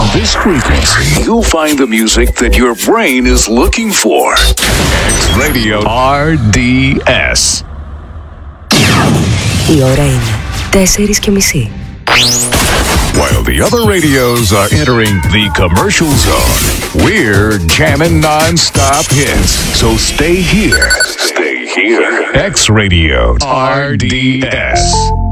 this frequency, you'll find the music that your brain is looking for. X Radio RDS. Η ώρα είναι 4:30. While the other radios are entering the commercial zone, we're jamming non-stop hits. So stay here. Stay here. X Radio RDS.